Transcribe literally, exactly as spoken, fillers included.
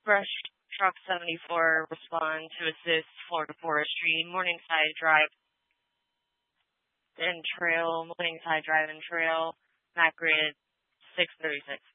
Brush Truck seventy-four respond to assist Florida Forestry, Morningside Drive and Trail, Morningside Drive and Trail, MacGrid six thirty-six.